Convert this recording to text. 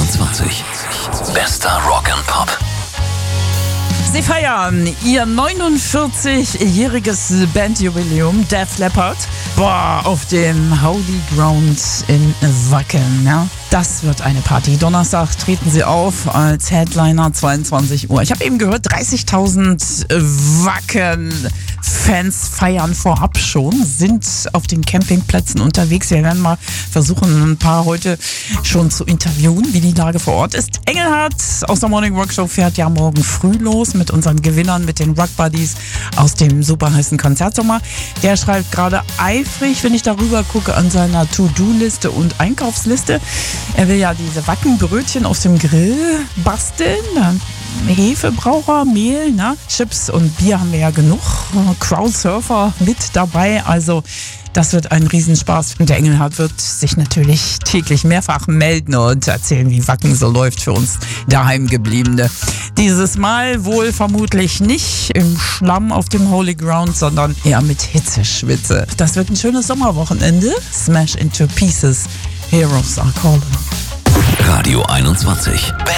21. Bester Rock and Pop. Sie feiern ihr 49-jähriges Bandjubiläum, Def Leppard, auf dem Holy Ground in Wacken. Ja? Das wird eine Party. Donnerstag treten sie auf als Headliner, 22 Uhr. Ich habe eben gehört, 30.000 Wacken-Fans feiern vorab schon, sind auf den Campingplätzen unterwegs. Wir werden mal versuchen, ein paar heute schon zu interviewen, wie die Lage vor Ort ist. Engelhardt aus der Morning Rock Show fährt ja morgen früh los mit unseren Gewinnern, mit den Rock Buddies aus dem super heißen Konzertsommer. Der schreibt gerade eifrig, wenn ich darüber gucke, an seiner To-Do-Liste und Einkaufsliste. Er will ja diese Wackenbrötchen auf dem Grill basteln. Hefe braucht er, Mehl, Chips und Bier haben wir ja genug. Crowdsurfer mit dabei, also das wird ein Riesenspaß. Und der Engelhardt wird sich natürlich täglich mehrfach melden und erzählen, wie Wacken so läuft für uns Daheimgebliebene. Dieses Mal wohl vermutlich nicht im Schlamm auf dem Holy Ground, sondern eher mit Hitzeschwitze. Das wird ein schönes Sommerwochenende. Smash into Pieces. Heroes are calling. Radio 21.